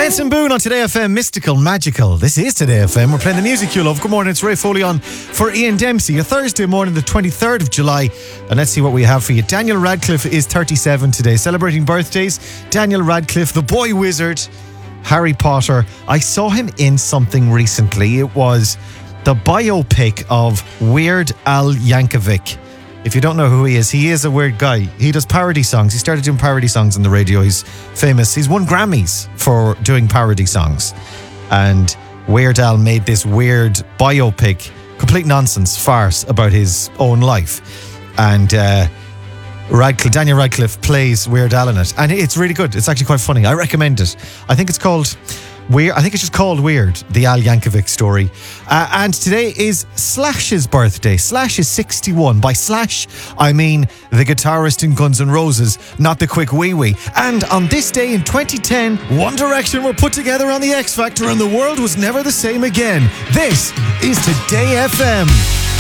Benson Boone on Today FM, mystical, magical. This is Today FM. We're playing the music you love. Good morning, it's Ray Foley on for Ian Dempsey. A Thursday morning, the 23rd of July. And let's see what we have for you. Daniel Radcliffe is 37 today. Celebrating birthdays. Daniel Radcliffe, the boy wizard, Harry Potter. I saw him in something recently. It was the biopic of Weird Al Yankovic. If you don't know who he is a weird guy. He does parody songs. He started doing parody songs on the radio. He's famous. He's won Grammys for doing parody songs. And Weird Al made this weird biopic, complete nonsense, farce about his own life. And Daniel Radcliffe plays Weird Al in it. And it's really good. It's actually quite funny. I recommend it. I think it's just called Weird, the Al Yankovic story. And today is Slash's birthday. Slash is 61. By Slash, I mean the guitarist in Guns N' Roses, not the quick wee-wee. And on this day in 2010, One Direction were put together on the X Factor and the world was never the same again. This is Today FM.